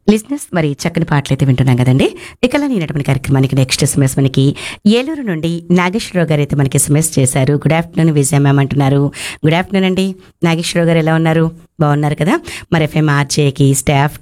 లిజినెస్ మరి చక్కని పాటలైతే వింటున్నాం కదండి. ఇకలా నేనటువంటి కార్యక్రమానికి నెక్స్ట్ ఎస్ఎంఎస్ మనకి ఏలూరు నుండి నాగేశ్వరరావు గారు అయితే మనకి ఎస్ఎంఎస్ చేశారు. గుడ్ ఆఫ్టర్నూన్ విజయ మ్యామ్ అంటున్నారు. గుడ్ ఆఫ్టర్నూన్ అండి. నాగేశ్వరరావు గారు ఎలా ఉన్నారు? బాగున్నారు కదా. మరి ఎఫ్ఎం ఆర్జేకి స్టాఫ్